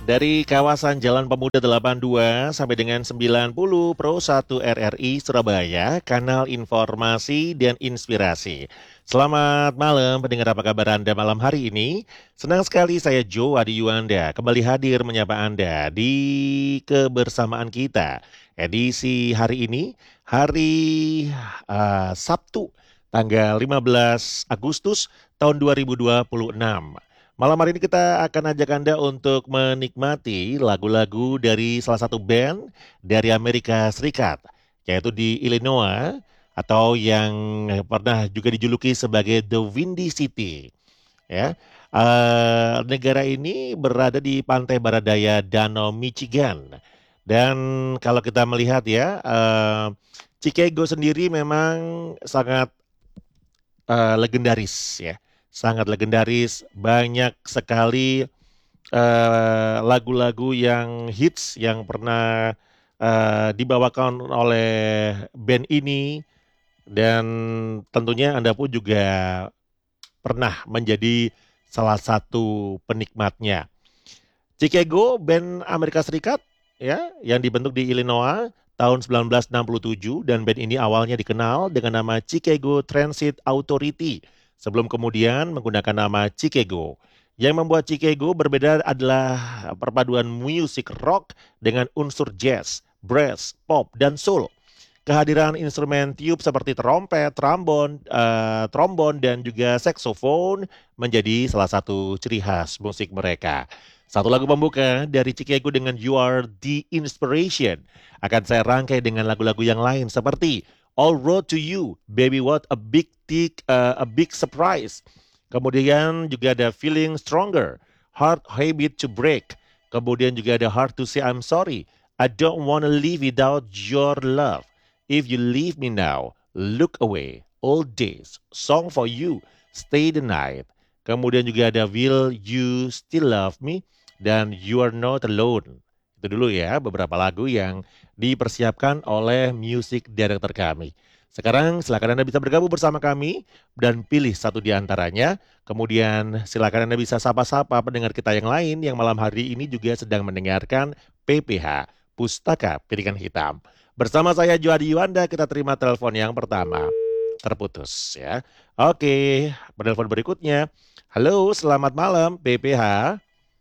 Dari kawasan Jalan Pemuda 82 sampai dengan 90 Pro 1 RRI Surabaya, kanal informasi dan inspirasi. Selamat malam, pendengar apa kabar Anda malam hari ini? Senang sekali saya Joe Adi Yuanda kembali hadir menyapa Anda di kebersamaan kita. Edisi hari ini, hari Sabtu, tanggal 15 Agustus tahun 2026. Malam hari ini kita akan ajak Anda untuk menikmati lagu-lagu dari salah satu band dari Amerika Serikat, yaitu di Illinois, atau yang pernah juga dijuluki sebagai The Windy City. Ya, negara ini berada di pantai barat daya Danau Michigan. Dan kalau kita melihat ya, Chicago sendiri memang sangat legendaris ya, sangat legendaris, banyak sekali lagu-lagu yang hits yang pernah dibawakan oleh band ini, dan tentunya Anda pun juga pernah menjadi salah satu penikmatnya. Chicago, band Amerika Serikat ya, yang dibentuk di Illinois tahun 1967, dan band ini awalnya dikenal dengan nama Chicago Transit Authority sebelum kemudian menggunakan nama Chicago. Yang membuat Chicago berbeda adalah perpaduan musik rock dengan unsur jazz, brass, pop, dan soul. Kehadiran instrumen tiup seperti trompet, trombon, dan juga saksofon menjadi salah satu ciri khas musik mereka. Satu lagu pembuka dari Chicago dengan You Are the Inspiration akan saya rangkai dengan lagu-lagu yang lain seperti All Road to You, Baby What a Big Surprise. Kemudian juga ada Feeling Stronger, Hard Habit to Break. Kemudian juga ada Hard to Say I'm Sorry, I Don't Wanna Live Without Your Love. If You Leave Me Now, Look Away, All Days, Song for You, Stay the Night. Kemudian juga ada Will You Still Love Me dan You Are Not Alone. Itu dulu ya beberapa lagu yang dipersiapkan oleh music director kami. Sekarang silakan Anda bisa bergabung bersama kami dan pilih satu di antaranya. Kemudian silakan Anda bisa sapa-sapa pendengar kita yang lain yang malam hari ini juga sedang mendengarkan PPH, Pustaka Piringan Hitam. Bersama saya Joadi Yuanda, kita terima telepon yang pertama. Terputus ya. Oke, penelpon berikutnya. Halo, selamat malam PPH.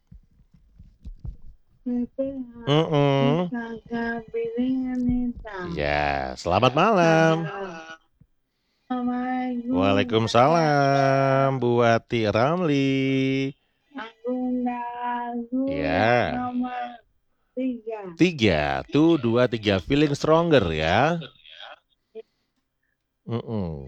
Mm-mm. Pustaka Piringan Hitam. Ya, selamat malam. Assalamualaikum. Waalaikumsalam, Bu Wati Ramli. Aku lagu Ya, nomor 3. 3, tuh 2, 3, Feeling Stronger ya. Mm-mm.